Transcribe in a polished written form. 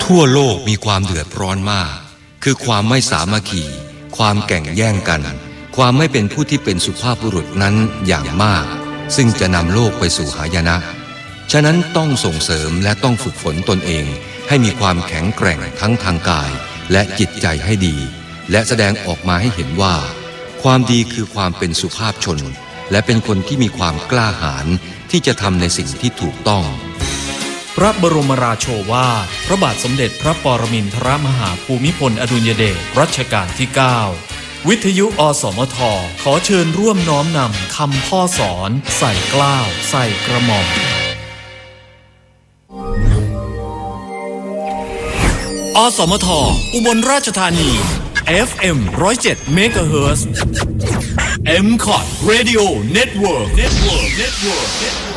ทั่วโลกมีความเดือดร้อนมากคือความไม่สามัคคีความแข่งแย่งกันความไม่เป็นผู้ที่เป็นสุภาพบุรุษนั้นอย่างมากซึ่งจะนำโลกไปสู่หายนะฉะนั้นต้องส่งเสริมและต้องฝึกฝนตนเองให้มีความแข็งแกร่งทั้งทางกายและจิตใจให้ดีและแสดงออกมาให้เห็นว่าความดีคือความเป็นสุภาพชนและเป็นคนที่มีความกล้าหาญที่จะทำในสิ่งที่ถูกต้องพระบรมราโชวาทพระบาทสมเด็จพระปรมินทรมหาภูมิพลอดุลยเดชรัชกาลที่ 9 วิทยุอสมทขอเชิญร่วมน้อมนำคำพ่อสอนใส่เกล้าใส่กระหม่อมอสมทอุบลราชธานี FM 107 MHz MCOT Radio Network